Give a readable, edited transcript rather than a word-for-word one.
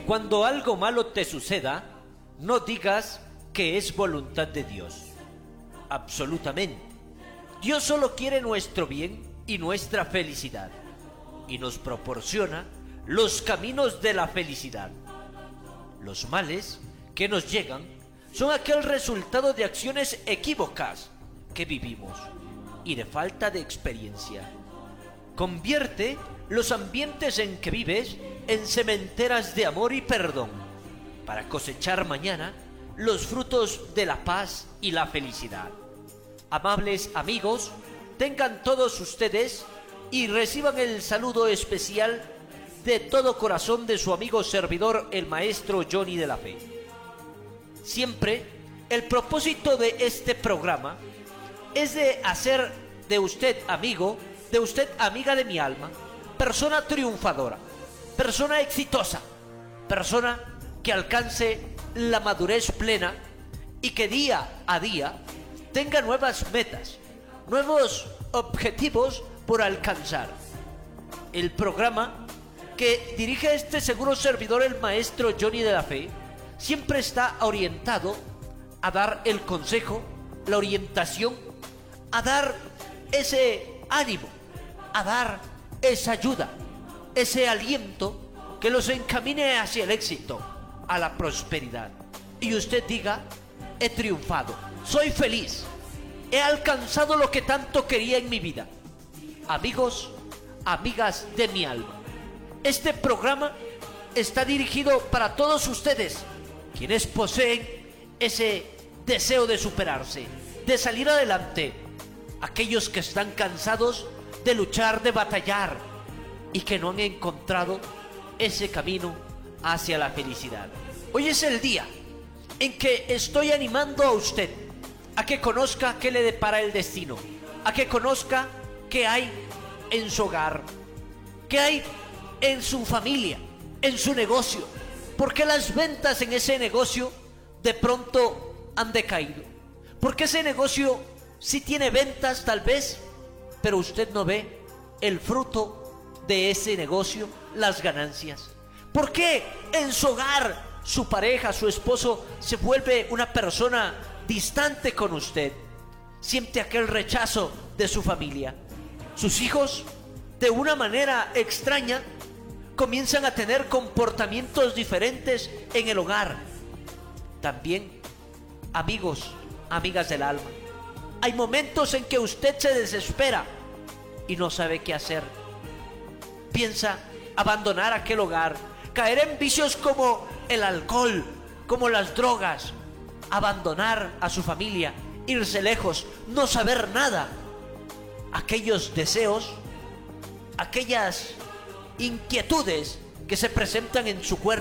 Cuando algo malo te suceda, no digas que es voluntad de Dios. Absolutamente. Dios solo quiere nuestro bien y nuestra felicidad, y nos proporciona los caminos de la felicidad. Los males que nos llegan son aquel resultado de acciones equívocas que vivimos y de falta de experiencia. Convierte los ambientes en que vives en sementeras de amor y perdón, para cosechar mañana los frutos de la paz y la felicidad. Amables amigos, tengan todos ustedes y reciban el saludo especial de todo corazón de su amigo servidor, el maestro Johnny de la Fe. Siempre el propósito de este programa es de hacer de usted amigo, de usted amiga de mi alma, persona triunfadora, persona exitosa, persona que alcance la madurez plena y que día a día tenga nuevas metas, nuevos objetivos por alcanzar. El programa que dirige este seguro servidor, el maestro Johnny de la Fe, siempre está orientado a dar el consejo, la orientación, a dar ese ánimo, a dar esa ayuda, ese aliento que los encamine hacia el éxito, a la prosperidad. Y usted diga: he triunfado, soy feliz, he alcanzado lo que tanto quería en mi vida. Amigos, amigas de mi alma, este programa está dirigido para todos ustedes, quienes poseen ese deseo de superarse, de salir adelante, aquellos que están cansados de luchar, de batallar y que no han encontrado ese camino hacia la felicidad. Hoy es el día en que estoy animando a usted a que conozca qué le depara el destino, a que conozca qué hay en su hogar, qué hay en su familia, en su negocio, porque las ventas en ese negocio de pronto han decaído, porque ese negocio sí tiene ventas tal vez, pero usted no ve el fruto de ese negocio, las ganancias. ¿Por qué en su hogar su pareja, su esposo, se vuelve una persona distante con usted? Siente aquel rechazo de su familia. Sus hijos, de una manera extraña, comienzan a tener comportamientos diferentes en el hogar. También, amigos, amigas del alma, hay momentos en que usted se desespera y no sabe qué hacer. Piensa abandonar aquel hogar, caer en vicios como el alcohol, como las drogas, abandonar a su familia, irse lejos, no saber nada. Aquellos deseos, aquellas inquietudes que se presentan en su cuerpo